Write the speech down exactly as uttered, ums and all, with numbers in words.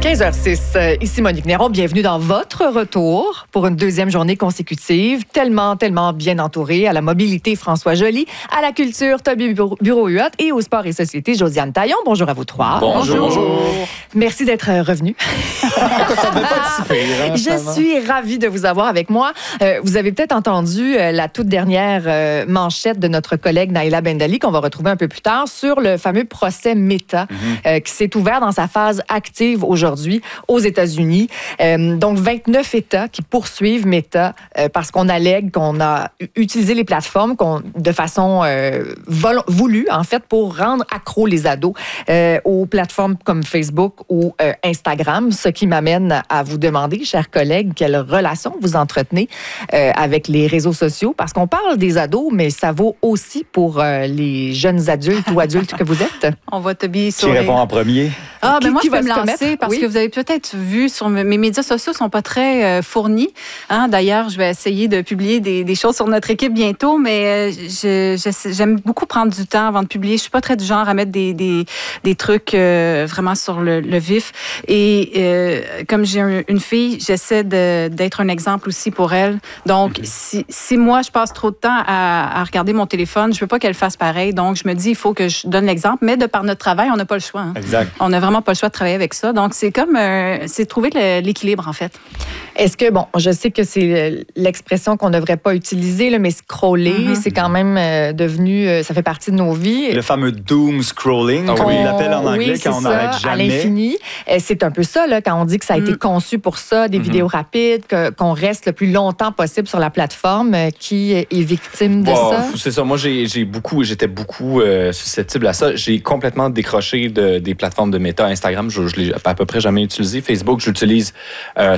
quinze heures six, ici Monique Néron. Bienvenue dans votre retour pour une deuxième journée consécutive. Tellement, tellement bien entourée. À la mobilité, François Joly. À la culture, Toby Bureau-Huot. Et au sport et société, Josiane Taillon. Bonjour à vous trois. Bonjour. Bonjour. Merci d'être revenus. Ça ne pas si pire, hein, Je suis ravie de vous avoir avec moi. Euh, vous avez peut-être entendu euh, la toute dernière euh, manchette de notre collègue Naïla Bendali, qu'on va retrouver un peu plus tard, sur le fameux procès Meta, mm-hmm. euh, qui s'est ouvert dans sa phase active aujourd'hui aux États-Unis. Euh, donc, vingt-neuf États qui poursuivent Meta euh, parce qu'on allègue qu'on a utilisé les plateformes qu'on, de façon euh, vol- voulue, en fait, pour rendre accros les ados euh, aux plateformes comme Facebook ou euh, Instagram, ce qui m'amène à vous demander, chers collègues, quelle relation vous entretenez euh, avec les réseaux sociaux, parce qu'on parle des ados, mais ça vaut aussi pour euh, les jeunes adultes ou adultes que vous êtes. On va Toby Qui répond en premier? Ah, ben qui, moi, qui je peux me lancer commettre? parce oui. que vous avez peut-être vu sur mes médias sociaux ne sont pas très euh, fournis. Hein? D'ailleurs, je vais essayer de publier des, des choses sur notre équipe bientôt, mais euh, je, je, j'aime beaucoup prendre du temps avant de publier. Je suis pas très du genre à mettre des, des, des trucs euh, vraiment sur le, le vif. Et euh, comme j'ai un, une fille, j'essaie de, d'être un exemple aussi pour elle. Donc, mm-hmm. si, si moi, je passe trop de temps à, à regarder mon téléphone, je veux pas qu'elle fasse pareil. Donc, je me dis, il faut que je donne l'exemple. Mais de par notre travail, on n'a pas le choix. Hein? Exact. On n'a vraiment pas le choix de travailler avec ça. Donc, c'est comme, euh, c'est trouver le, l'équilibre, en fait. Est-ce que, bon, je sais que c'est l'expression qu'on ne devrait pas utiliser, là, mais scroller, mm-hmm. c'est quand même euh, devenu, euh, ça fait partie de nos vies. Le fameux doom scrolling, on, comme il l'appelle en anglais, oui, quand on n'arrête jamais. À l'infini. C'est un peu ça, là, quand on dit que ça a mm. été conçu pour ça, des mm-hmm. vidéos rapides, que, qu'on reste le plus longtemps possible sur la plateforme. Qui est victime de bon, ça? C'est ça. Moi, j'ai, j'ai beaucoup, j'étais beaucoup euh, susceptible à ça. J'ai complètement décroché de, des plateformes de Meta. Instagram, je ne l'ai à peu près jamais utilisé. Facebook, j'utilise euh,